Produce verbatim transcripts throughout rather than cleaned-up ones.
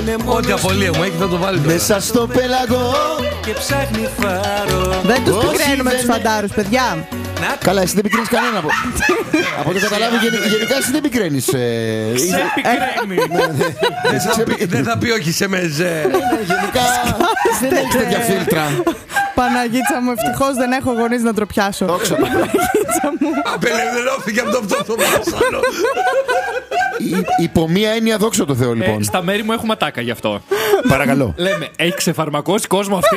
Ό,τι απολύε μου έχει θα το βάλει τώρα. Μέσα στο πέλαγο Και ψάχνει φάρο. Δεν τους Όχι, πικραίνουμε δεν τους είναι. φαντάρους, παιδιά. Καλά, εσύ δεν πικραίνεις κανένα. Από, από ό,τι καταλάβει, γενι- γενικά εσύ δεν πικραίνεις. Ε, είσαι- Δεν θα πει- Δεν θα πει όχι σε μεζέ. γενικά δεν έχεις τέτοια φίλτρα. Παναγίτσα μου, ευτυχώς δεν έχω γονείς να τροπιάσω. Δόξα τω. Παναγίτσα μου. Απελευθερώθηκε από το αυτό το βάσανο. Υ- Υπό μία έννοια, δόξα τω Θεώ, Ε, λοιπόν. στα μέρη μου έχουμε τάκα γι' αυτό. Παρακαλώ. Λέμε, έχει ξεφαρμακώσει κόσμο αυτή.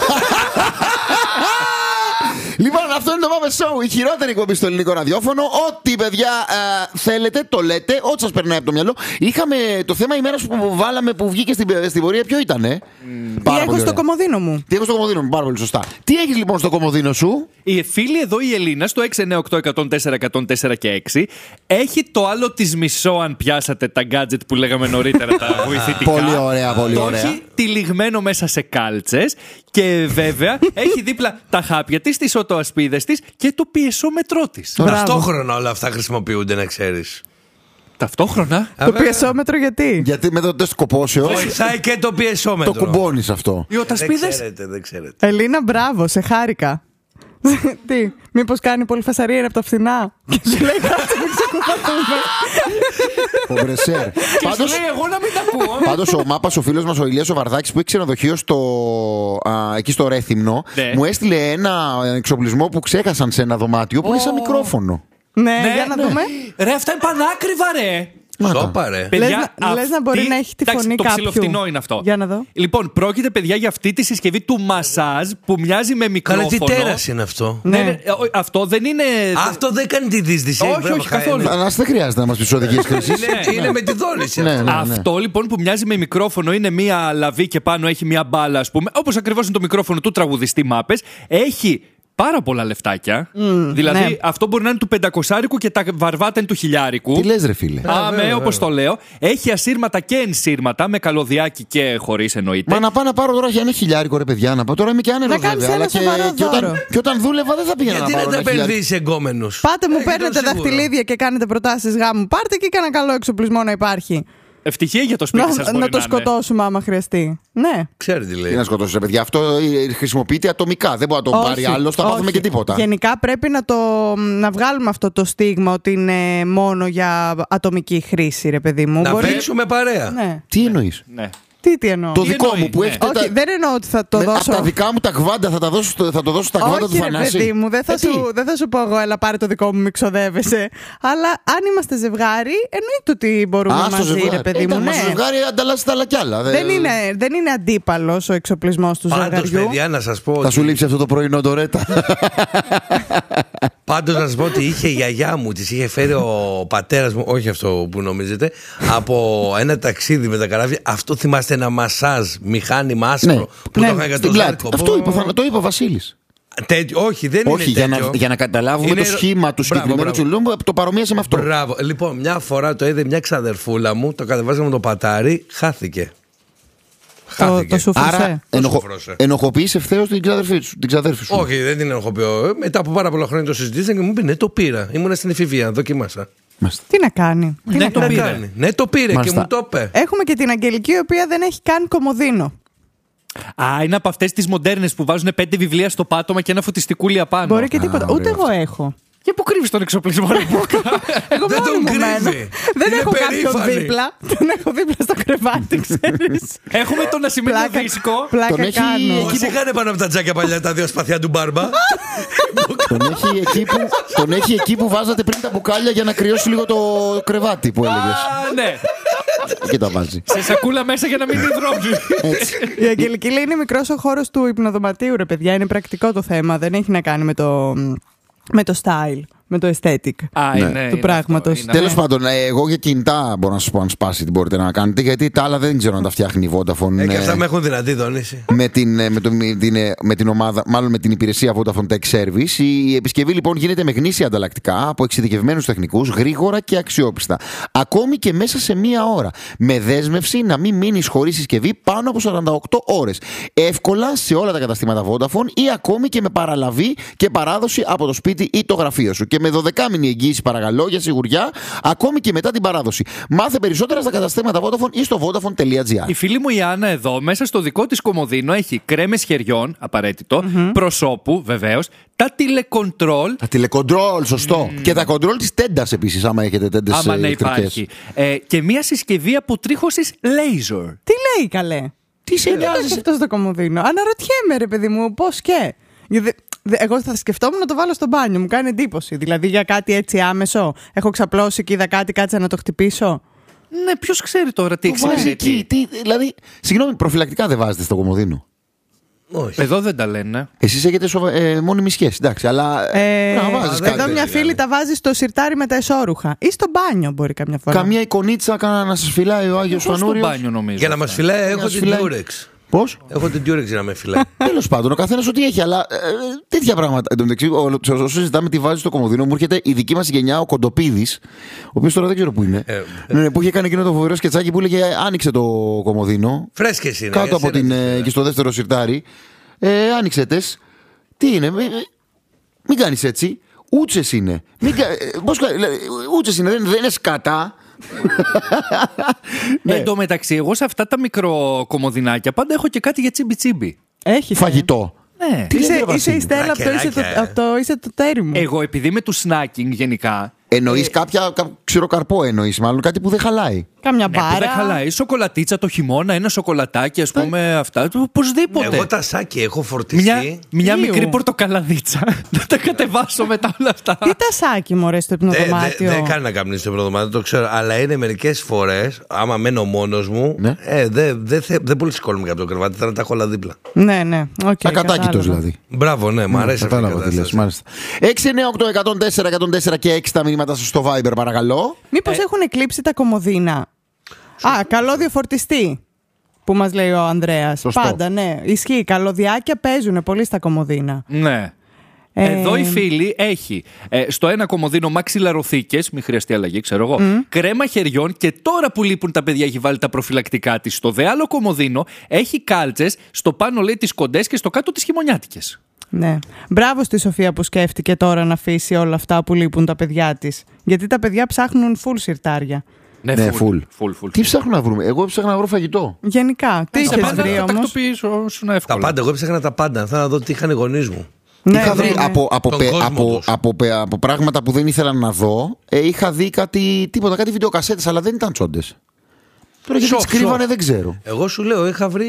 Λοιπόν, αυτό είναι το Mama Show, η χειρότερη εκπομπή στο ελληνικό ραδιόφωνο. Ό,τι παιδιά ε, θέλετε, το λέτε, ό,τι σας περνάει από το μυαλό. Είχαμε το θέμα ημέρας που βάλαμε, που βγήκε στην, στην πορεία, ποιο ήτανε? Τι έχω στο κομμωδίνο μου. Τι έχω στο κομμωδίνο μου, πάρα πολύ σωστά. Τι έχεις λοιπόν στο κομμωδίνο σου? Η φίλη εδώ η Ελίνα στο έξι εννιά οκτώ ένα μηδέν τέσσερα ένα μηδέν τέσσερα και έξι έχει το άλλο της μισό, αν πιάσατε τα gadget που λέγαμε νωρίτερα, τα βοηθητικά. Πολύ ωραία, πολύ Το ωραία. έχει τυλιγμένο μέσα σε κάλτσες και βέβαια έχει δίπλα τα χάπια της, τις οτοασπίδες της και το πιεσόμετρό της. Ταυτόχρονα όλα αυτά χρησιμοποιούνται, να ξέρεις. Ταυτόχρονα. Το πιεσόμετρο γιατί. Γιατί με το τεστ κοπόσεως Βοηθάει και το το πιεσόμετρο. κουμπώνεις αυτό. Οι Δεν οτασπίδες. ξέρετε, δεν ξέρετε. Ελίνα, μπράβο, σε χάρηκα. Τι, μήπως κάνει πολύ φασαρία, είναι από τα φθηνά. Και σου λέει κάτσε μην ξεκουφαθούμε. Ο Μπρεσέρ. Και σου Πάντως, λέει εγώ να μην τα ακούω. πάντως ο Μάπας, ο φίλος μας ο Ηλίας ο Βαρδάκης που έχει ξενοδοχείο στο, α, εκεί στο Ρέθυμνο, Ναι. μου έστειλε ένα εξοπλισμό που ξέχασαν σε ένα δωμάτιο που είναι σαν μικρόφωνο. Ναι, για να δούμε. Ρε, αυτά είναι πανάκριβα, ρε. Σόπα ρε. Λες να- λες να μπορεί να έχει τη εντάξει, φωνή το κάποιου. ψιλοφτηνό είναι αυτό. Για να δω. Λοιπόν, πρόκειται, παιδιά, για αυτή τη συσκευή του μασάζ που μοιάζει με Καλά, μικρόφωνο. τι τέρας είναι αυτό. Ναι, Ναι. ναι, ε, ο- αυτό δεν είναι. Αυτό δεν κάνει τη δίσδυση. Όχι, Μπράβο, όχι, Χαένε. καθόλου. Αλλά δεν χρειάζεται να μας πεις οδηγίες χρήσης. Είναι- Είναι με τη δόνηση. Ναι, αυτό. ναι. Αυτό λοιπόν που μοιάζει με μικρόφωνο είναι μία λαβή και πάνω έχει μία μπάλα, ας πούμε. Όπως ακριβώς είναι το μικρόφωνο του τραγουδιστή Μάπες. Έχει πάρα πολλά λεφτάκια. δηλαδή ναι. αυτό μπορεί να είναι του πεντακοσάρικου και τα βαρβάτα είναι του χιλιάρικου. Τι λες ρε φίλε? Άμε, όπως το λέω. Έχει ασύρματα και ενσύρματα, με καλωδιάκι και χωρίς εννοείται. Μα να πάω να πάρω τώρα για ένα χιλιάρικο ρε παιδιά να πάω. Τώρα είμαι και άνεργος Να κάνεις βέβαια. ένα Αλλά και, σοβαρό και, όταν, δώρο. και όταν δούλευα δεν θα πήγαινα Γιατί να να πάρω τα ένα χιλιάρικο. επενδύσει εγκόμενου. Πάτε μου, Έχει παίρνετε το σίγουρο. δαχτυλίδια και κάνετε προτάσεις γάμου. Πάρτε και κανένα καλό εξοπλισμό να υπάρχει. Ευτυχία για το σπίτι σας Να, μπορεί να το να είναι. σκοτώσουμε άμα χρειαστεί. Ναι. Ξέρει τι Τι λέει. να σκοτώσεις ρε παιδιά. Αυτό ε, χρησιμοποιείται ατομικά. Δεν μπορεί να το πάρει άλλο, θα πάθουμε όχι. και τίποτα. Γενικά πρέπει να, το, να βγάλουμε αυτό το στίγμα ότι είναι μόνο για ατομική χρήση, ρε παιδί μου. Να Μπορεί- παίξουμε παρέα. Ναι. Τι εννοείς? Ναι. Τι, τι εννοώ. Το Τι δικό εννοεί, μου που ναι. έχετε. Όχι, τα- δεν εννοώ ότι θα το με- δώσω. απ' τα δικά μου τα γβάντα θα, τα δώσω, στο- θα το δώσω στα γβάντα του Όχι, ρε Θανάση. παιδί μου, δεν θα, Ε, τι? σου, δεν θα σου πω εγώ, έλα πάρε το δικό μου, μη ξοδεύεσαι. Αλλά αν είμαστε ζευγάρι, εννοείται ότι μπορούμε Α, στο μαζί, ζευγάρι. ρε παιδί Ήταν, μου. μα Ναι. στο ζευγάρι ανταλλάσσει τα άλλα κι άλλα. Δεν είναι, δεν είναι αντίπαλος ο εξοπλισμός του Πάντως, ζευγαριού. παιδιά, να σας πω. Θα ότι- σου λείψει αυτό το πρωινό ντορέτα. Πάντως να σας πω ότι είχε η γιαγιά μου, της είχε φέρει ο πατέρας μου, όχι αυτό που νομίζετε, από ένα ταξίδι με τα καράβια. Αυτό θυμάστε, ένα μασάζ, μηχάνημα άσπρο, Ναι. που Ναι. το είχαν για το Στην πλάτη. ζάρκο. Αυτό είπε, ο Θανα- το είπε ο Βασίλης. Τέτοιο, όχι, δεν Όχι, είναι για να, τέτοιο. για να καταλάβουμε Είναι- το σχήμα του Μπράβο, συγκεκριμένου μπράβο. τσουλούμπου, το παρομοίασε με αυτό. Μπράβο. Λοιπόν, μια φορά το είδε μια ξαδερφούλα μου, το κατεβάσαμε το πατάρι, χάθηκε. Το, Χάθηκε. το σουφρεσέ. Άρα ενοχο, σουφρόσε. ενοχοποιείς ευθέως την ξαδέρφη σου. Την ξαδέρφη σου. Όχι, δεν την ενοχοποιώ. Μετά από πάρα πολλά χρόνια το συζητήσαμε και μου είπε ναι, το πήρα. Ήμουνα στην εφηβεία, δοκίμασα. Μάλιστα. Τι να κάνει. Τι Ναι, να το κάνει. πήρε. Κάνει. Ναι, το πήρε Μάλιστα. και μου το είπε. Έχουμε και την Αγγελική, η οποία δεν έχει καν κομμωδίνο. Α, είναι από αυτές τις μοντέρνες που βάζουν πέντε βιβλία στο πάτωμα και ένα φωτιστικούλι απάνω. Μπορεί και τίποτα. ωραίο Ούτε εγώ έχω. Και πού κρύβεις τον εξοπλισμό, λοιπόν. Εγώ Δεν μόνη τον μου κρύβει. μένω. Δεν Είναι έχω κάποιον περήφανη. δίπλα. Τον έχω δίπλα στο κρεβάτι, ξέρεις. Έχουμε τον ασημένιο Πλάκα, δίσκο. πλάκα Τον έχει- κάνω. Πώς είχαν πάνω από τα τζάκια παλιά τα δύο σπαθιά του Μπάρμπα. Τον έχει, εκεί που, τον έχει εκεί που βάζατε πριν τα μπουκάλια για να κρυώσει λίγο το κρεβάτι που έλεγες. Α, ναι. Εκεί τα βάζει. Σε σακούλα μέσα για να μην υδρώνει. Η Αγγελική λέει είναι μικρός ο χώρος του υπνοδωματίου, ρε παιδιά. Είναι πρακτικό το θέμα. Δεν έχει να κάνει με το, με το style, με το aesthetic. Α, Ναι. είναι. Του είναι πράγματος. αυτό, είναι Τέλος πάντων, ε, εγώ για κινητά μπορώ να σας πω αν σπάσει τι μπορείτε να κάνετε, γιατί τα άλλα δεν ξέρω να τα φτιάχνει η Vodafone. Ε, και ε, αυτά με έχουν δυνατή δόνηση. με την, ε, με, το, με, την, ε, με την ομάδα, μάλλον με την υπηρεσία Vodafone Tech Service. Η επισκευή λοιπόν γίνεται με γνήσια ανταλλακτικά από εξειδικευμένους τεχνικούς, γρήγορα και αξιόπιστα. Ακόμη και μέσα σε μία ώρα. Με δέσμευση να μην μείνεις χωρίς συσκευή πάνω από σαράντα οκτώ ώρες. Εύκολα σε όλα τα καταστήματα Vodafone ή ακόμη και με παραλαβή και παράδοση από το σπίτι ή το γραφείο σου. Και με δωδεκάμηνη εγγύηση, παρακαλώ, για σιγουριά, ακόμη και μετά την παράδοση. Μάθε περισσότερα στα καταστήματα Vodafone ή στο vodafone.gr. Η φίλη μου η Άννα εδώ, μέσα στο δικό της κομμωδίνο, έχει κρέμες χεριών, απαραίτητο, mm-hmm. προσώπου, βεβαίως, τα τηλεκοντρόλ. Τα τηλεκοντρόλ, σωστό. Mm. Και τα κοντρόλ της τέντας επίσης, άμα έχετε τέντες άμα ναι, ηλεκτρικές. υπάρχει. Ε, και μια συσκευή αποτρίχωσης laser. Τι λέει, καλέ. Τι σε νοιάζει αυτό στο κομμωδίνο. Αναρωτιέμαι, ρε παιδί μου, πώς και. Γιατί εγώ θα σκεφτόμουν να το βάλω στο μπάνιο, μου κάνει εντύπωση. Δηλαδή για κάτι έτσι άμεσο. Έχω ξαπλώσει και είδα κάτι, κάτσα να το χτυπήσω. Ναι, ποιος ξέρει τώρα τι έχει εκεί. Τι, δηλαδή, συγγνώμη, προφυλακτικά δεν βάζετε στο κομμωδίνο? Όχι. Εδώ δεν τα λένε. Εσείς έχετε σοβα... ε, μόνιμη σχέση, εντάξει, αλλά. Ε, να βάζεις εδώ κάτι. μια φίλη τα βάζει στο σιρτάρι με τα εσώρουχα. Ή στο μπάνιο μπορεί καμιά φορά. Καμία εικονίτσα να σας φυλάει ο Άγιος Φανούριος. Στο μπάνιο νομίζω. Για να μας φυλάει, έχω την φυλάει. Durex. Πώς? Έχω την Durex να με φυλάει. Τέλος πάντων, ο καθένας ό,τι έχει, αλλά ε, τέτοια πράγματα. Εν τω μεταξύ, όσο συζητάμε τι βάζει στο κομμωδίνο, μου έρχεται η δική μας γενιά, ο Κοντοπίδης, ο οποίος τώρα δεν ξέρω πού είναι. Ε, ναι, που είχε κάνει εκείνο το φοβερό σκετσάκι που έλεγε άνοιξε το κομμωδίνο. Φρέσκες είναι. Κάτω από την. Ε, και στο δεύτερο σιρτάρι. Ε, άνοιξε τες. Τι είναι, μην, μην κάνεις έτσι. Ούτσες είναι. Μην, πώς, ούτσες είναι, δεν, δεν είναι σκατά. Ναι. Εν τω μεταξύ, εγώ σε αυτά τα μικροκομμωδινάκια πάντα έχω και κάτι για τσίμπι τσίμπι. Έχει φαγητό. Ναι. Τι είσαι, είσαι η Στέλλα από το είσαι το, από το είσαι το τέρι μου. Εγώ επειδή με του snacking γενικά. Εννοείς ε... κάποια κα, ξηροκαρπό, εννοείς μάλλον κάτι που δεν χαλάει. Κάμια Ναι, μπάρα. που δεν χαλάει. Σοκολατίτσα το χειμώνα, ένα σοκολατάκι, ας πούμε, αυτά. Οπωσδήποτε. Εγώ τα σάκι έχω φορτιστεί. Μια, μια μικρή πορτοκαλαδίτσα. Να τα κατεβάσω μετά όλα αυτά. Τι τασάκι, μωρέ, στο υπνοδωμάτιο. Δεν κάνει να καπνίσει στο υπνοδωμάτιο, το ξέρω. Αλλά είναι μερικές φορές, άμα μένω μόνος μου, ναι. ε, δεν δε, δε, δε πολύ σηκώνομαι από το κρεβάτι, θα τα έχω όλα δίπλα. Ναι, ναι. Okay, ακατάκητος δηλαδή. Μπράβο, ναι, μου αρέσει αυτή η κατάσταση. έξι εννιά οκτώ εκατόν τέσσερα εκατόν τέσσερα και έξι τα μηνύματα σας στο Viber, παρακαλώ. Μήπως έχουν εκλείψει τα κομμωδίνα. Α, καλώδιο φορτιστή που μας λέει ο Ανδρέας. Σωστό. Πάντα, ναι. Ισχύει. Καλωδιάκια παίζουν πολύ στα κομμωδίνα. Ναι. Ε... Εδώ η φίλη έχει ε, στο ένα κομμωδίνο μαξιλαροθήκες, μη χρειαστεί αλλαγή, ξέρω εγώ, mm. κρέμα χεριών και τώρα που λείπουν τα παιδιά έχει βάλει τα προφυλακτικά της. Στο δε άλλο κομμωδίνο έχει κάλτσες, στο πάνω λέει τις κοντές και στο κάτω τις χειμωνιάτικες. Ναι. Μπράβο στη Σοφία που σκέφτηκε τώρα να αφήσει όλα αυτά που λείπουν τα παιδιά της. Γιατί τα παιδιά ψάχνουν full σιρτάρια. Ναι, ναι, full. full. Full, full, full. Τι ψάχνω να βρούμε? Εγώ ψάχνα να βρω φαγητό. Γενικά. Τι είχες βρει όμως? Τα πάντα. Εγώ ψάχνα τα πάντα. Θα δω τι είχαν οι γονείς μου. Ναι, είχα βρει ναι, ναι. Από, από, πε, από, από, από, από πράγματα που δεν ήθελα να δω, ε, είχα δει κάτι, τίποτα, κάτι βιντεοκασέτες, αλλά δεν ήταν τσόντες. Τώρα γιατί τις κρύβανε δεν ξέρω. Εγώ σου λέω, είχα βρει.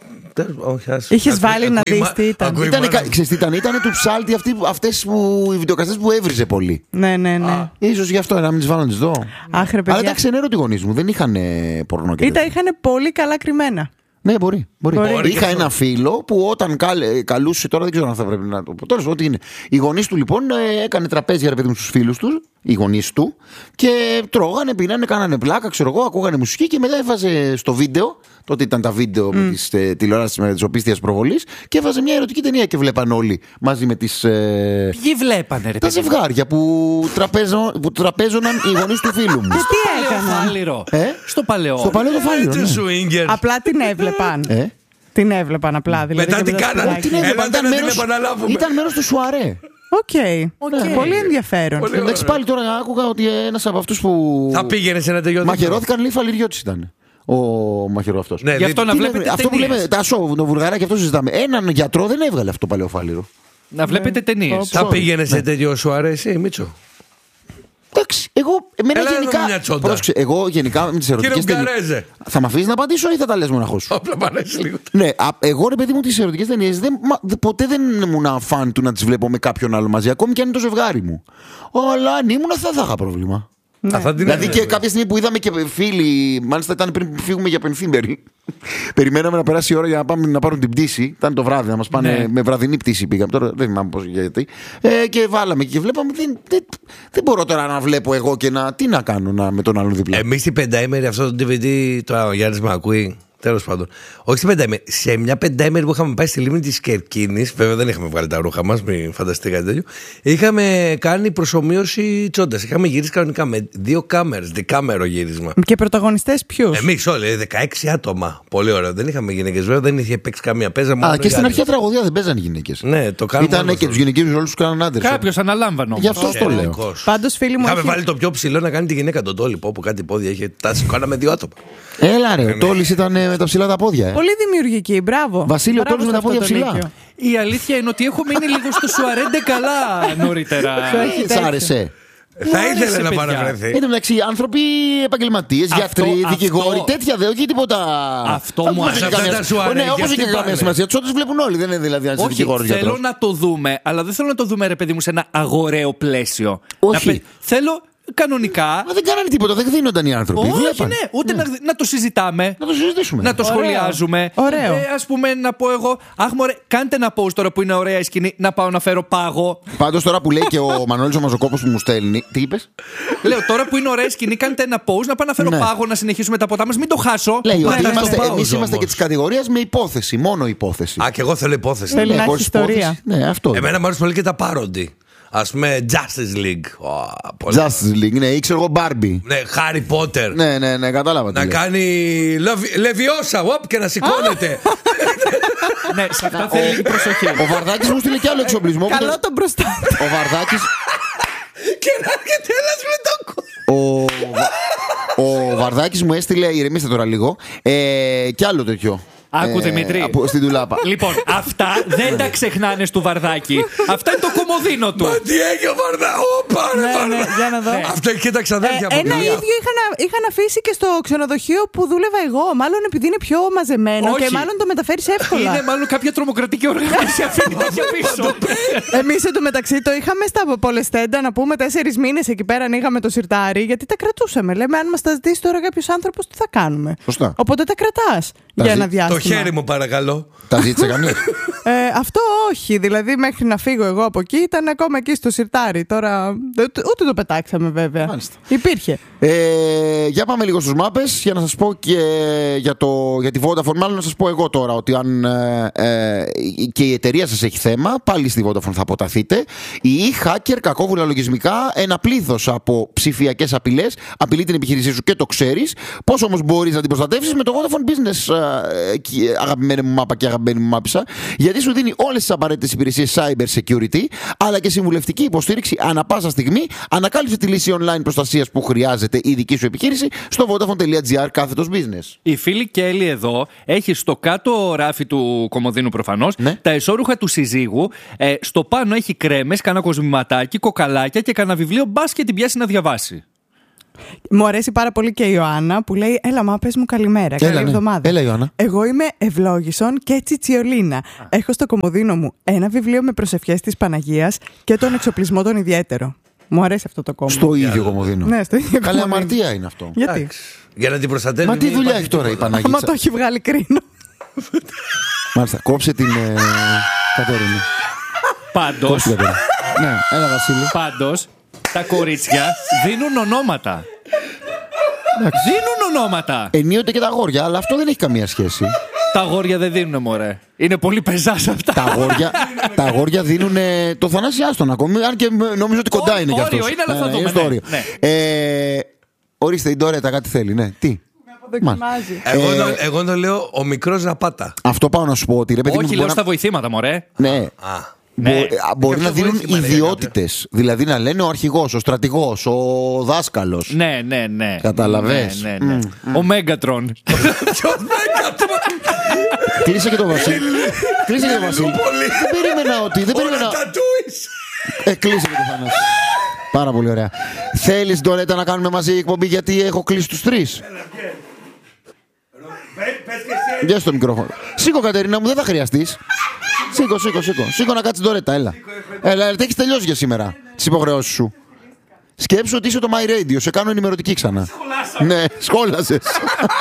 Είχες βάλει να δεις τι ήταν. Ξέρεις τι ήταν, ήταν του ψάλτη αυτές που, οι βιντεοκασέτες που έβριζε πολύ. Ναι, ναι, ναι. Ίσως γι' αυτό να μην τις βάλω να τις δω. Αχ, ρε, αλλά τα ξενέρω τη γονείς μου, δεν είχαν πορνό και Ήταν, είχαν πολύ καλά κρυμμένα. Ναι, μπορεί. μπορεί. μπορεί. Είχα ένα φίλο που όταν καλ, καλούσε, τώρα δεν ξέρω αν θα πρέπει να το πω. Τέλος, ό,τι είναι. Οι γονείς του λοιπόν έκανε τραπέζια, ρε παιδί μου, στους φίλους του, οι γονείς του, και τρώγανε, πίνανε, κάνανε πλάκα, ξέρω εγώ, ακούγανε μουσική και μετά έβαζε στο βίντεο. Τότε ήταν τα βίντεο mm. με τις ε, τηλεοράσεις με τις οπίστιας προβολής και έβαζε μια ερωτική ταινία και βλέπαν όλοι μαζί με τις. Ε, Ποιοι βλέπανε, ρε τα ζευγάρια που, τραπέζω, που τραπέζωναν οι γονείς του φίλου μου. Και τι έκαναν? Ε? Στο παλαιό. Στο παλαιό το φάληρο. Ναι. Απλά την έβλεπαν. Ε? Την έβλεπαν απλά. Δηλαδή, μετά τι κάνανε? Την έβλεπαν. Ήταν μέρος, ήταν μέρος του σουαρέ. Οκ. Okay. Okay. Πολύ ενδιαφέρον. Εντάξει, πάλι τώρα άκουγα ότι ένας από αυτούς που. Θα πήγαινε σε ένα τελειώδη. Μαχαιρώθηκαν, λέει φαλιριώτης ήταν. Ο μαχαιρό αυτός. Ναι, γι' αυτό να βλέπετε. Αυτό που λέμε, τα σο, το βουλγαράκι, αυτό συζητάμε. Έναν γιατρό δεν έβγαλε αυτό το παλαιοφάλιρο. Να βλέπετε ταινίες. Θα πήγαινε σε τέτοιο σου αρέσει, Μίτσο? Εντάξει, εγώ εμένα γενικά. Πρόσεξε, εγώ γενικά με τις ερωτικές ταινίες. Θα με αφήσεις να απαντήσω ή θα τα λες μοναχός? Όπλα, μ' αρέσει λίγο. Ναι, εγώ ρε παιδί μου τις ερωτικές ταινίες ποτέ δεν ήμουν φαν του να τις βλέπω με κάποιον άλλο μαζί, ακόμη και αν είναι το ζευγάρι μου. Αλλά αν ήμουν θα θα είχα πρόβλημα. Ναι. Δηλαδή και κάποια στιγμή που είδαμε και φίλοι, μάλιστα ήταν πριν φύγουμε για Πενθύμπερη. Περιμέναμε να περάσει η ώρα για να πάμε να πάρουν την πτήση. Ήταν το βράδυ, να μας πάνε ναι. με βραδινή πτήση πήγαμε. Τώρα δεν θυμάμαι πώς γιατί. Ε, και βάλαμε και βλέπαμε. Δεν, δεν, δεν μπορώ τώρα να βλέπω εγώ και να. Τι να κάνω να, με τον άλλον δίπλα. Εμείς την πενταήμερη αυτό το ντι βι ντι. Τώρα ο Γιάννης με ακούει. Τέλος πάντων. Όχι στην πενταήμερη. Σε μια πενταήμερη που είχαμε πάει στη λίμνη της Κερκίνης, βέβαια δεν είχαμε βγάλει τα ρούχα μας, μην φανταστείτε κάτι τέτοιο. Είχαμε κάνει προσομοίωση τσόντας. Είχαμε γυρίσει κανονικά με δύο κάμερες, δικάμερο γύρισμα. Και πρωταγωνιστές ποιους? Εμείς όλοι, δεκαέξι άτομα. Πολύ ωραίο. Δεν είχαμε γυναίκες, βέβαια, δεν είχε παίξει καμία. Παίζαμε. Α, και στην αρχαία τραγωδία δεν παίζανε γυναίκες. Ναι, το κάναμε. Ήταν και τους γυναικείους ρόλους του κάνανε άντρες. Κάποιος αναλάμβανε όμως. Γι' αυτό το λέω. Πάντως, φίλοι μου. Είχαμε έχει... βάλει το πιο ψηλό να κάνει τη γυναίκα τον τόλιπο, που κάτι πόδια είχε τάσει. Κάναμε δύο άτομα. Έλα ρε, ο Τόλης ήταν με τα ψηλά τα πόδια. Ε. Πολύ δημιουργική, μπράβο. Βασίλειο Μπράβο Τόλης με τα σε αυτό πόδια το ψηλά. λύκειο. Η αλήθεια είναι ότι έχω μείνει λίγο στο σουαρέντε καλά νωρίτερα. έχει Σ' τέτοιο. άρεσε. Θα άρεσε, ήθελε να παιδιά. παραβρεθεί. Εν τω μεταξύ, άνθρωποι επαγγελματίες, Αυτό- γιατροί, δικηγόροι, αυτό- τέτοια δεν, όχι τίποτα. Αυτό μου Όπως αρέσει. έχει καμία- Αυτά τα σουαρέ, Ναι, και όπως αυτοί έχει καμία πάνε. σημασία. Τους όντως βλέπουν όλοι, δεν είναι δηλαδή αν είσαι Όχι, δικηγόρος θέλω γιατρός. να το δούμε, αλλά δεν θέλω να το δούμε, ρε παιδί μου, σε ένα αγοραίο πλαίσιο. Όχι. Να πε- Θέλω κανονικά. Μα δεν κάνανε τίποτα, δεν δίνονταν οι άνθρωποι. Όχι, Βλέπανε. ναι, ούτε να, να το συζητάμε. Να το συζητήσουμε. Να το Ωραίο. σχολιάζουμε. Ωραίο. Ε, ας πούμε, να πω εγώ, αχ, μωρέ, κάντε ένα post τώρα που είναι ωραία η σκηνή, να πάω να φέρω πάγο. Πάντως τώρα που λέει και ο Μανώλης ο Μαζοκόπος που μου στέλνει. Τι είπες? Λέω, τώρα που είναι ωραία η σκηνή, κάντε ένα post, να πάω να φέρω Ναι. πάγο, να συνεχίσουμε τα ποτά μας, μην το χάσω. Λέει Μα ότι είναι είμαστε, στο pause εμείς είμαστε όμως. και της κατηγορίας με υπόθεση, μόνο υπόθεση. Α, και εγώ θέλω υπόθεση. Θέλει να έχει χωρίς ιστορία. υπόθεση. Ναι, αυτό. είναι. Εμένα μου αρέσουν πολύ και τα πάροντι. Ας πούμε, Justice League. Ω, πολύ. Justice League, ναι, ή ξέρω εγώ Barbie. Ναι, Harry Potter. Ναι, ναι, ναι, κατάλαβα. τι Να λέει. κάνει Λεβι- Λεβιόσα, οπ, και να σηκώνεται. Ναι, σε αυτά θέλει λίγη προσοχή. Ο Βαρδάκης μου στείλε κι άλλο εξοπλισμό. που Καλό τον- τον μπροστά. Ο Βαρδάκης. Και να έρχεται ένας με το κου. Ο, ο Βαρδάκης μου έστειλε, ηρεμήστε τώρα λίγο, ε, κι άλλο τέτοιο. Άκου, Δημήτρη. από- Στην τουλάπα. Λοιπόν, αυτά δεν τα ξεχνάνε του Βαρδάκη. Αυτά είναι το κομμωδίνο του. Μα τι έχει ο Βαρδά, όπα ρε Ναι, ναι, Βαρδά. για να δω. Αυτό έχει και τα Ε, ξαδέρφια από ένα δουλειά. ίδιο είχαν, είχαν αφήσει και στο ξενοδοχείο που δούλευα εγώ. Μάλλον επειδή είναι πιο μαζεμένο Όχι. και μάλλον το μεταφέρει εύκολα. Είναι μάλλον κάποια τρομοκρατική οργάνωση αυτή τέτοια πίσω. Εμεί εντωμεταξύ το είχαμε στα Πολεστέντα να πούμε τέσσερις μήνες εκεί πέρα ανοίγαμε το σιρτάρι γιατί τα κρατούσαμε. Λέμε αν μας τα ζητήσει τώρα κάποιο άνθρωπο τι θα κάνουμε. Σωστά. Οπότε τα κρατάς Τα για ζη- ένα το διάστημα. Το χέρι μου παρακαλώ. Τα ζήτησε κανείς? Ε, αυτό όχι. Δηλαδή μέχρι να φύγω εγώ από εκεί ήταν ακόμα εκεί στο σιρτάρι. Τώρα ούτε, ούτε το πετάξαμε βέβαια. Μάλιστα. Υπήρχε. Ε, για πάμε λίγο στους μάπες για να σας πω και για, το, για τη Vodafone. Μάλλον να σας πω εγώ τώρα ότι αν ε, ε, και η εταιρεία σας έχει θέμα, πάλι στη Vodafone θα αποταθείτε. Οι e-hacker, κακόβουλα λογισμικά, ένα πλήθος από ψηφιακές απειλές, απειλεί την επιχείρησή σου και το ξέρεις. Πώς όμως μπορείς να την προστατεύσεις? Με το Vodafone Business, ε, ε, αγαπημένη μου μάπα και αγαπημένη μου μάπησα, γιατί σου δίνει όλες τις απαραίτητες υπηρεσίες cyber security, αλλά και συμβουλευτική υποστήριξη ανά πάσα στιγμή. Ανακάλυψε τη λύση online προστασίας που χρειάζεται η δική σου επιχείρηση στο vodafone.gr κάθετος business. Η φίλη Κέλλη εδώ έχει στο κάτω ράφι του κομμωδίνου προφανώς Ναι. τα εσώρουχα του συζύγου. Ε, στο πάνω έχει κρέμες, κάνα κοσμηματάκι, κοκαλάκια και κάνα βιβλίο. Μπας και την πιάσει να διαβάσει. Μου αρέσει πάρα πολύ και η Ιωάννα που λέει: Έλα, μα πες μου καλημέρα. Έλα, Καλή ναι. εβδομάδα. Έλα, Ιωάννα. Εγώ είμαι Ευλόγησον και Τσιτσιολίνα. Έχω στο κομμωδίνο μου ένα βιβλίο με προσευχές της Παναγίας και τον εξοπλισμό τον ιδιαίτερο. Μου αρέσει αυτό το κόμμα. Στο ίδιο κομμωδίνο. Ναι, στο ίδιο Καλή κομμωδίνο. αμαρτία είναι αυτό. Γιατί? Εντάξει. Για να την προστατεύει. Μα τι μην δουλειά υπάρχει έχει τώρα η τίποτα. Παναγία? Άμα το έχει βγάλει κρίνο. Μάλιστα, κόψε την ε, Κατερίνα. Πάντως, Κόψε την Κατερίνα. Ναι, έλα Βασίλη. πάντως, τα κορίτσια δίνουν ονόματα. Δίνουν ονόματα. Ενίοτε και τα αγόρια, αλλά αυτό δεν έχει καμία σχέση. Τα αγόρια δεν δίνουν, μωρέ. Είναι πολύ πεζά σε αυτά. τα, αγόρια, τα αγόρια δίνουν ε, το θανάσιάστον ακόμη, αν και νομίζω ότι κοντά Ω, είναι κι όριο αυτός. είναι, αλλά θα Ναι, δούμε, είναι στο ναι, όριο. ναι. Ε, ορίστε, η Ντόρετα κάτι θέλει, ναι. Τι. Δοκιμάζει. Εγώ, Ε, το, εγώ το λέω ο μικρός Ζαπάτα. Αυτό πάω να σου πω ότι ρε παιδί μου, Όχι, μπορεί λέω να- στα βοηθήματα, μωρέ. Ναι. Α. Ναι. Μπο- α, Μπορεί Και να αυτό δίνουν βοήθημα, λέει, ιδιότητες. Δηλαδή να λένε ο αρχηγός, ο στρατηγός, ο δάσκαλος. Ναι, ναι, ναι. Καταλαβες. Ναι, ναι, ναι. Ο Μέγκατρον. Κλείσε και το Βασίλη. Κλείσε και το Βασίλη. Δεν περίμενα ότι. Δεν περίμενα. Ε, κλείσε και το Θανάση. Πάρα πολύ ωραία. Θέλεις Ντορέτα να κάνουμε μαζί εκπομπή γιατί έχω κλείσει τους τρεις. Βγες στο μικρόφωνο. Σήκω Κατερίνα μου, δεν θα χρειαστείς. Σήκω, σήκω, σήκω. Σήκω να κάτσεις Ντορέτα, έλα. Έλα, έλα, έχεις τελειώσει για σήμερα τις υποχρεώσεις σου. Σκέψου ότι είσαι το My Radio, σε κάνω ενημερωτική ξανά. Ναι, σχόλασες.